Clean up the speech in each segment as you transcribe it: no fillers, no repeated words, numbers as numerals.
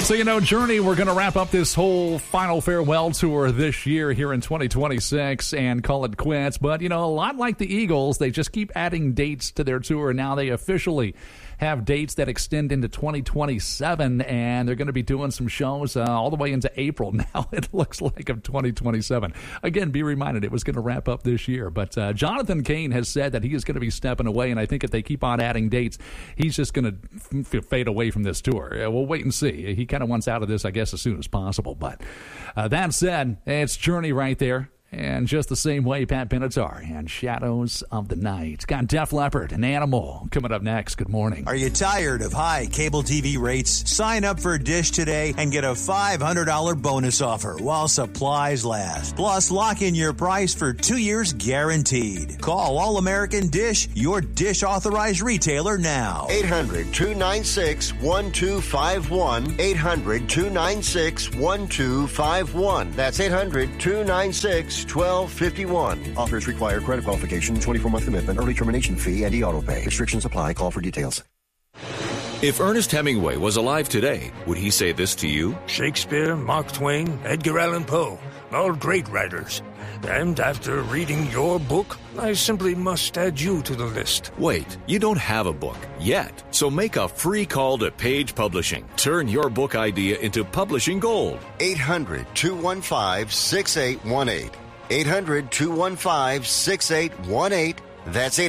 So, Journey, we're going to wrap up this whole final farewell tour this year here in 2026 and call it quits. But, a lot like the Eagles, they just keep adding dates to their tour. Now they officially have dates that extend into 2027, and they're going to be doing some shows all the way into April. Now it looks like of 2027. Again, be reminded it was going to wrap up this year. But Jonathan Cain has said that he is going to be stepping away, and I think if they keep on adding dates, he's just going to fade away from this tour. We'll wait and see. He kind of wants out of this, I guess, as soon as possible. But that said, it's Journey right there. And just the same way, Pat Benatar and Shadows of the Night. Got Def Leppard and Animal coming up next. Good morning. Are you tired of high cable TV rates? Sign up for Dish today and get a $500 bonus offer while supplies last. Plus, lock in your price for 2 years guaranteed. Call All American Dish, your Dish authorized retailer now. 800-296-1251. 800-296-1251. That's 800-296-1251. Offers require credit qualification, 24-month commitment, early termination fee, and e-auto pay. Restrictions apply. Call for details. If Ernest Hemingway was alive today, would he say this to you? Shakespeare, Mark Twain, Edgar Allan Poe, all great writers. And after reading your book, I simply must add you to the list. Wait, you don't have a book yet. So make a free call to Page Publishing. Turn your book idea into publishing gold. 800-215-6818. 800-215-6818. That's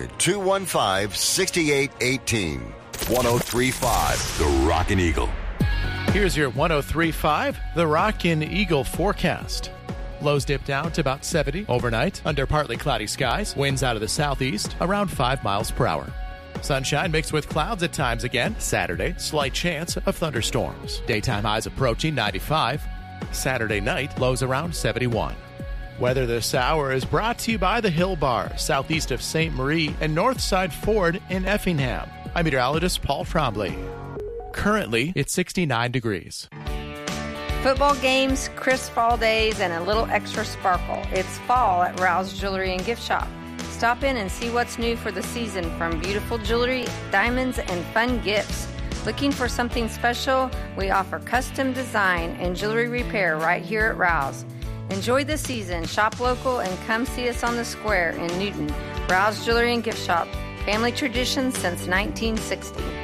800-215-6818. 103.5 The Rockin' Eagle. Here's your 103.5 The Rockin' Eagle forecast. Lows dip down to about 70 overnight under partly cloudy skies. Winds out of the southeast around 5 miles per hour. Sunshine mixed with clouds at times again. Saturday, slight chance of thunderstorms. Daytime highs approaching 95. Saturday night, lows around 71. Weather this hour is brought to you by the Hill Bar, southeast of St. Marie and Northside Ford in Effingham. I'm meteorologist Paul Trombley. Currently, it's 69 degrees. Football games, crisp fall days, and a little extra sparkle. It's fall at Rouse Jewelry and Gift Shop. Stop in and see what's new for the season, from beautiful jewelry, diamonds, and fun gifts. Looking for something special? We offer custom design and jewelry repair right here at Rouse. Enjoy the season, shop local, and come see us on the square in Newton. Rouse Jewelry and Gift Shop, family tradition since 1960.